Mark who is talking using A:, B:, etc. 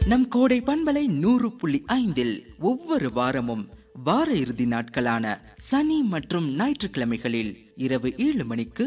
A: நம் கோடை பண்பலை 100.5 ஒவ்வொரு வாரமும் வார இறுதி நாட்களான சனி மற்றும் ஞாயிற்றுக்கிழமைகளில் இரவு 7 மணிக்கு